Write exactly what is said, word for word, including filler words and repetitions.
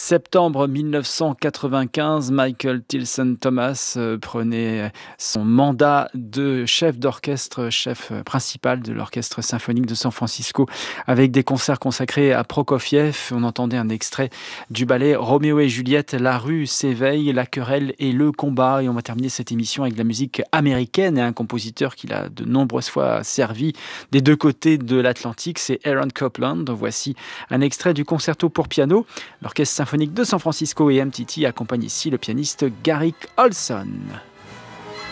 septembre mille neuf cent quatre-vingt-quinze, Michael Tilson Thomas euh, prenait son mandat de chef d'orchestre, chef euh, principal de l'Orchestre symphonique de San Francisco, avec des concerts consacrés à Prokofiev. On entendait un extrait du ballet Roméo et Juliette, La rue s'éveille, la querelle et le combat. Et on va terminer cette émission avec de la musique américaine et un compositeur qui l'a de nombreuses fois servi des deux côtés de l'Atlantique, c'est Aaron Copland. Voici un extrait du concerto pour piano. L'Orchestre symphonique de San Francisco et M T T accompagnent ici le pianiste Garrick Olson.